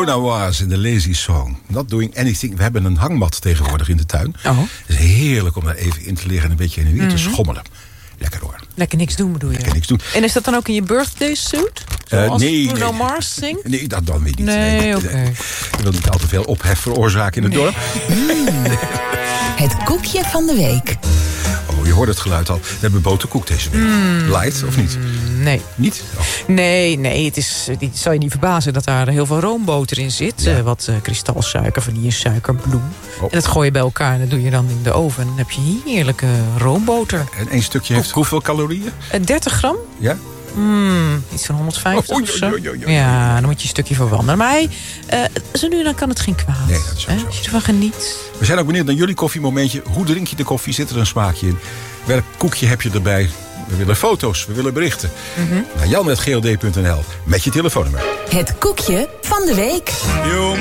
Bruno Mars in de Lazy Song. Not doing anything. We hebben een hangmat tegenwoordig in de tuin. Oh. Het is heerlijk om daar even in te liggen en een beetje in en weer te schommelen. Lekker hoor. Lekker niks doen bedoel je? Lekker niks doen. En is dat dan ook in je birthday suit? Zoals Bruno Mars zingt? Nee, dat dan weer niet. Nee, oké. Ik wil niet al te veel ophef veroorzaken in het dorp. Het koekje van de week. Oh, je hoort het geluid al. We hebben boterkoek deze week. Light of niet? Nee. Niet? Oh. Nee, het zal je niet verbazen dat daar heel veel roomboter in zit. Ja. Wat kristalsuiker, vanillesuiker, bloem. Oh. En dat gooi je bij elkaar en dat doe je dan in de oven. Dan heb je heerlijke roomboter. En één stukje heeft hoeveel calorieën? 30 gram? Ja? Iets van 150 Oh, of zo. oei. Ja, dan moet je een stukje verwandelen. Maar zo nu dan kan het geen kwaad. Nee, dat is ook zo. Als je ervan geniet. We zijn ook benieuwd naar jullie koffiemomentje. Hoe drink je de koffie? Zit er een smaakje in? Welk koekje heb je erbij? We willen foto's, we willen berichten. Naar jan@gld.nl met je telefoonnummer. Het koekje van de week.